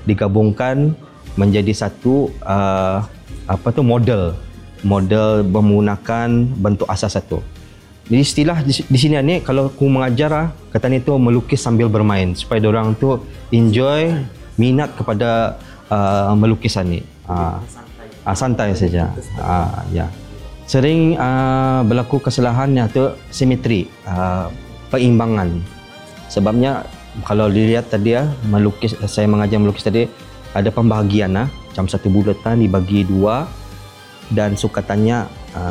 digabungkan menjadi satu model menggunakan bentuk asas satu. Jadi istilah di sini ni kalau aku mengajar kata ni tu melukis sambil bermain supaya orang tu enjoy, minat kepada melukisan ni. Santai saja. Ya. Sering berlaku kesalahan iaitu simetri, peimbangan. Sebabnya kalau dilihat tadi melukis, saya mengajar melukis tadi ada pembahagian macam satu bulatan dibagi dua dan sukatannya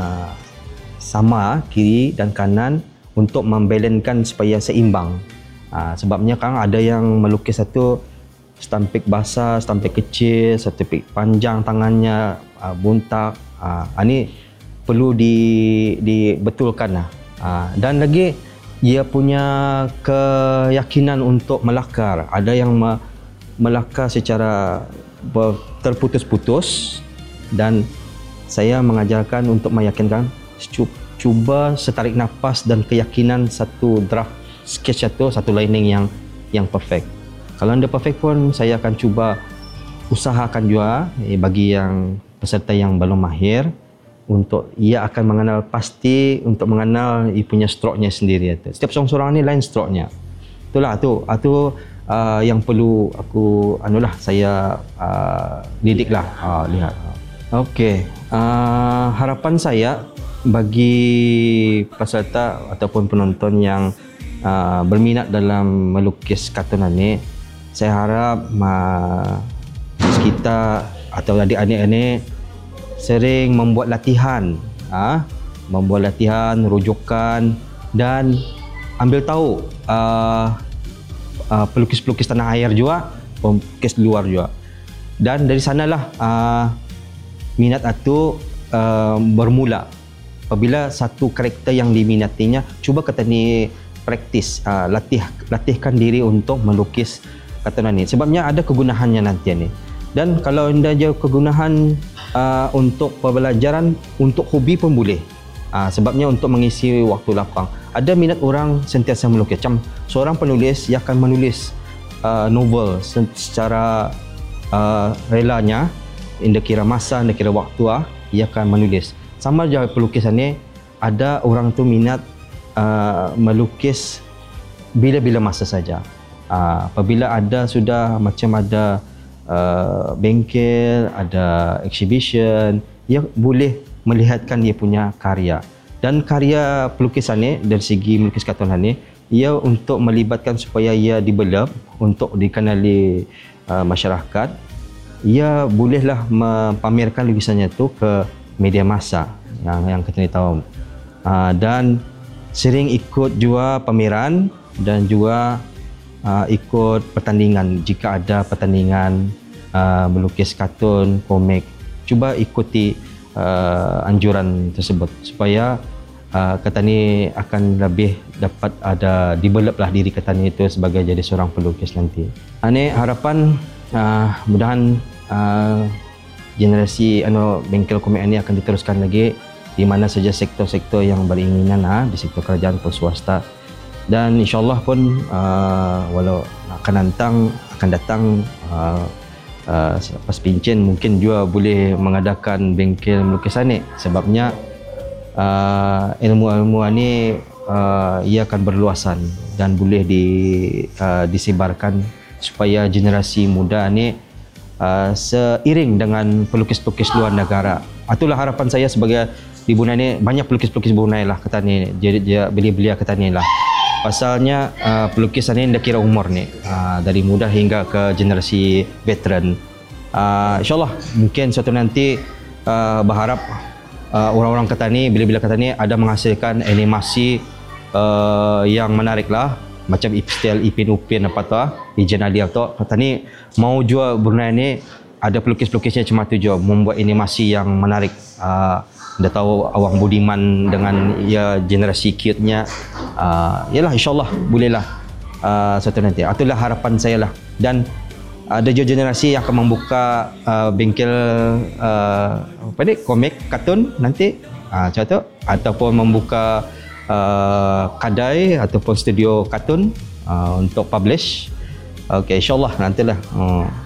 sama kiri dan kanan untuk membalancekan supaya seimbang. Sebabnya kan ada yang melukis satu stampik basah, stampik kecil, stampik panjang tangannya, buntak. Ini perlu dibetulkan. Dan lagi ia punya keyakinan untuk melakar. Ada yang melakar secara terputus-putus dan saya mengajarkan untuk meyakinkan cuba setarik nafas dan keyakinan satu draft sketch itu satu lining yang perfect. Kalau anda perfect pun saya akan cuba usahakan juga bagi yang peserta yang belum mahir untuk ia akan mengenal pasti untuk mengenal ia punya stroke-nya sendiri. Setiap seorang ni lain stroke-nya. Itulah tu yang perlu aku saya didiklah lihat. Okey, harapan saya bagi peserta ataupun penonton yang berminat dalam melukis kartunan ni, saya harap kita atau adik-adik ini sering membuat latihan, rujukan dan ambil tahu pelukis-pelukis tanah air juga, pelukis luar juga. Dan dari sanalah minat itu bermula. Apabila satu karakter yang diminatinya, cuba kata ni praktis, latihkan diri untuk melukis kartunan ni. Sebabnya ada kegunaannya nanti ni. Dan kalau anda jauh kegunaan untuk pembelajaran, untuk hobi pun boleh. Sebabnya untuk mengisi waktu lapang. Ada minat orang sentiasa melukis. Macam seorang penulis, ia akan menulis novel secara relanya, anda kira masa, anda kira waktu, ia akan menulis. Sama je pelukisan ni, ada orang tu minat melukis bila-bila masa saja. Apabila ada sudah macam ada bengkel, ada exhibition, ia boleh melihatkan dia punya karya. Dan karya pelukisan ni dari segi melukis kartunan ni, ia untuk melibatkan supaya ia develop untuk dikenali masyarakat. Ia bolehlah mempamerkan lukisannya tu ke media massa yang kita tahu. Dan sering ikut juga pameran dan juga ikut pertandingan. Jika ada pertandingan melukis kartun, komik, cuba ikuti anjuran tersebut supaya kata ni akan lebih dapat ada develop lah diri kata ni itu sebagai jadi seorang pelukis nanti. Ini harapan mudahan generasi bengkel komik ini akan diteruskan lagi di mana saja sektor-sektor yang beringinan di sektor kerajaan atau swasta. Dan insyaAllah pun walau akan datang selepas pincin mungkin juga boleh mengadakan bengkel melukisan ni. Sebabnya ilmu-ilmu ni ia akan berluasan dan boleh disebarkan supaya generasi muda ni seiring dengan pelukis-pelukis luar negara. Itulah harapan saya sebagai di Brunei ni, banyak pelukis-pelukis Brunei lah kata ni, dia belia-belia kata ni lah. Pasalnya pelukisan ni dah kira umur ni, dari muda hingga ke generasi veteran. InsyaAllah mungkin suatu nanti berharap orang-orang kata ni, bila-bila kata ni ada menghasilkan animasi yang menarik lah. Macam style Ipin Upin apa tu, Ijen Ali tu. Kata ni mau juga Brunei ni ada pelukis-pelukisnya macam tu juga, membuat animasi yang menarik. Dah tahu Awang Budiman dengan generasi cute-nya. Yalah insyaAllah bolehlah suatu nanti. Itulah harapan saya lah. Dan ada juga generasi yang akan membuka bengkel komik, kartun nanti macam tu, ataupun membuka kedai ataupun studio kartun untuk publish. Okey, insyaAllah nantilah